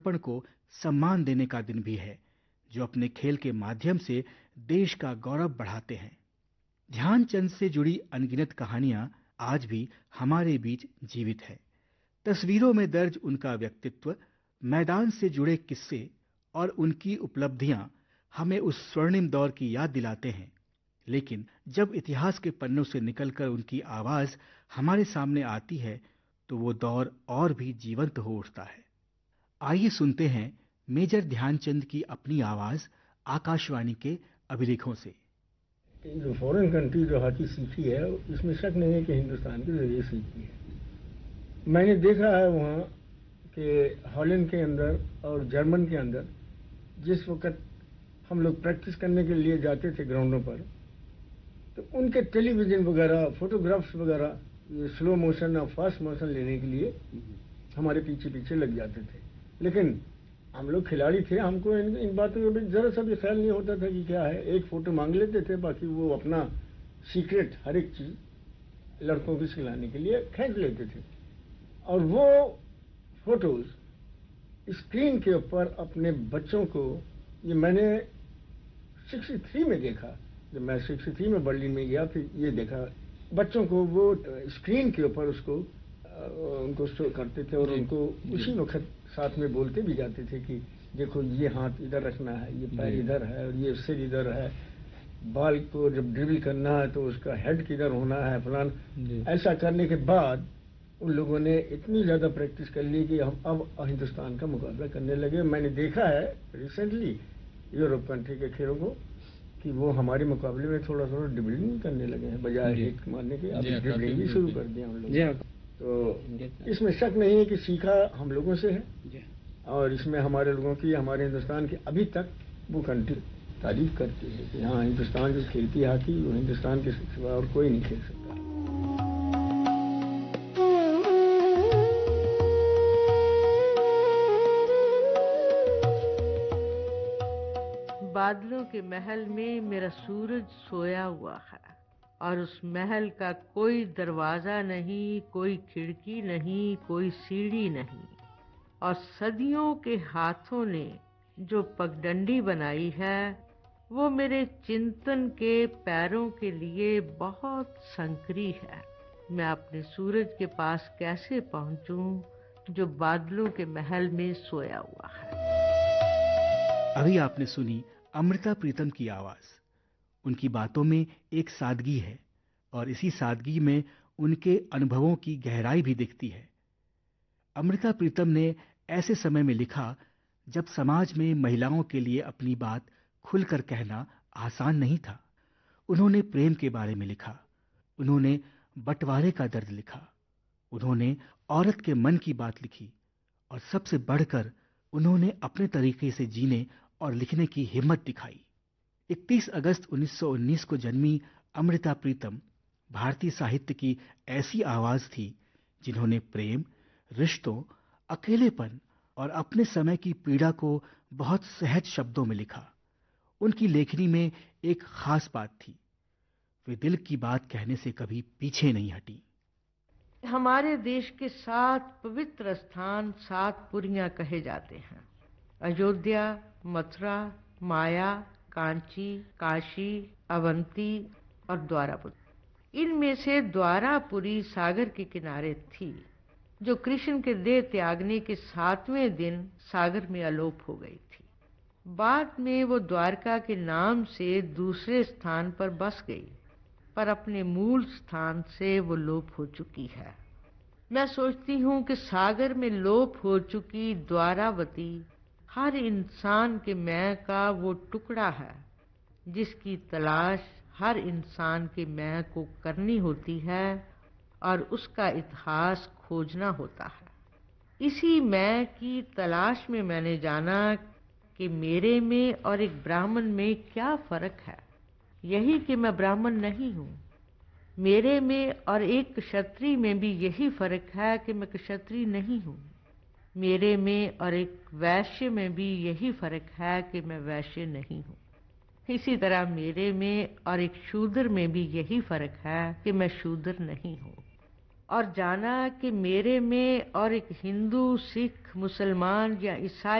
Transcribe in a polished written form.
अर्पण को सम्मान देने का दिन भी है, जो अपने खेल के माध्यम से देश का गौरव बढ़ाते हैं। ध्यानचंद से जुड़ी अनगिनत कहानियां आज भी हमारे बीच जीवित है। तस्वीरों में दर्ज उनका व्यक्तित्व, मैदान से जुड़े किस्से और उनकी उपलब्धियां हमें उस स्वर्णिम दौर की याद दिलाते हैं। लेकिन जब इतिहास के पन्नों से निकलकर उनकी आवाज हमारे सामने आती है, तो वो दौर और भी जीवंत हो उठता है। आइए सुनते हैं मेजर ध्यानचंद की अपनी आवाज आकाशवाणी के अभिलेखों से। जो फॉरेन कंट्री जो हॉकी सीखी है, इसमें शक नहीं है कि हिंदुस्तान के जरिए सीखी है। मैंने देखा है वहाँ कि हॉलैंड के अंदर और जर्मन के अंदर जिस वक्त हम लोग प्रैक्टिस करने के लिए जाते थे ग्राउंडों पर, तो उनके टेलीविजन वगैरह, फोटोग्राफ्स वगैरह, ये स्लो मोशन और फास्ट मोशन लेने के लिए हमारे पीछे पीछे लग जाते थे। लेकिन हम लोग खिलाड़ी थे, हमको इन बातों में जरा सा भी ख्याल नहीं होता था कि क्या है। एक फोटो मांग लेते थे, बाकी वो अपना सीक्रेट हर एक चीज लड़कों को सिलाने के लिए खींच लेते थे। और वो फोटोज स्क्रीन के ऊपर अपने बच्चों को, ये मैंने 63 में देखा, जब मैं 63 में बर्लिन में गया, फिर ये देखा बच्चों को वो स्क्रीन के ऊपर उसको उनको शो करते थे और उनको उसी वक्त साथ में बोलते भी जाते थे कि देखो ये हाथ इधर रखना है, ये पैर इधर है और ये सिर इधर है, बॉल को जब ड्रिबल करना है तो उसका हेड किधर होना है, फलान। ऐसा करने के बाद उन लोगों ने इतनी ज्यादा प्रैक्टिस कर ली कि हम अब हिंदुस्तान का मुकाबला करने लगे। मैंने देखा है रिसेंटली यूरोप कंट्री के खेलों को कि वो हमारे मुकाबले में थोड़ा थोड़ा ड्रिबलिंग करने लगे हैं, बजाय हिट मारने के अब ड्रिबलिंग भी शुरू कर दिया हम लोग। तो इसमें शक नहीं है कि सीखा हम लोगों से है, और इसमें हमारे लोगों की, हमारे हिंदुस्तान की अभी तक वो कंट्री तारीफ करती है कि हाँ, हिंदुस्तान जो खेलती है हॉकी, वो हिंदुस्तान के सिवा और कोई नहीं खेल सकता। बादलों के महल में मेरा सूरज सोया हुआ है, और उस महल का कोई दरवाजा नहीं, कोई खिड़की नहीं, कोई सीढ़ी नहीं, और सदियों के हाथों ने जो पगडंडी बनाई है, वो मेरे चिंतन के पैरों के लिए बहुत संकरी है। मैं अपने सूरज के पास कैसे पहुंचूं जो बादलों के महल में सोया हुआ है। अभी आपने सुनी अमृता प्रीतम की आवाज। उनकी बातों में एक सादगी है, और इसी सादगी में उनके अनुभवों की गहराई भी दिखती है। अमृता प्रीतम ने ऐसे समय में लिखा जब समाज में महिलाओं के लिए अपनी बात खुलकर कहना आसान नहीं था। उन्होंने प्रेम के बारे में लिखा, उन्होंने बंटवारे का दर्द लिखा, उन्होंने औरत के मन की बात लिखी, और सबसे बढ़कर उन्होंने अपने तरीके से जीने और लिखने की हिम्मत दिखाई। 31 अगस्त 1919 को जन्मी अमृता प्रीतम भारतीय साहित्य की ऐसी आवाज थी जिन्होंने प्रेम, रिश्तों, अकेलेपन और अपने समय की पीड़ा को बहुत सहज शब्दों में लिखा। उनकी लेखनी में एक खास बात थी, वे दिल की बात कहने से कभी पीछे नहीं हटी। हमारे देश के 7 पवित्र स्थान 7 पुरियां कहे जाते हैं: अयोध्या, मथुरा, माया, कांची, काशी, अवंती और द्वारापुरी। इनमें से द्वारापुरी सागर के किनारे थी, जो कृष्ण के देह त्यागने के 7वें दिन सागर में अलोप हो गई थी। बाद में वो द्वारका के नाम से दूसरे स्थान पर बस गई, पर अपने मूल स्थान से वो लोप हो चुकी है। मैं सोचती हूँ कि सागर में लोप हो चुकी द्वारावती हर इंसान के मैं का वो टुकड़ा है जिसकी तलाश हर इंसान के मैं को करनी होती है और उसका इतिहास खोजना होता है। इसी मैं की तलाश में मैंने जाना कि मेरे में और एक ब्राह्मण में क्या फर्क है। यही कि मैं ब्राह्मण नहीं हूँ। मेरे में और एक क्षत्रिय में भी यही फर्क है कि मैं क्षत्रिय नहीं हूँ। मेरे में और एक वैश्य में भी यही फर्क है कि मैं वैश्य नहीं हूँ। इसी तरह मेरे में और एक शूद्र में भी यही फर्क है कि मैं शूद्र नहीं हूँ। और जाना कि मेरे में और एक हिंदू, सिख, मुसलमान या ईसाई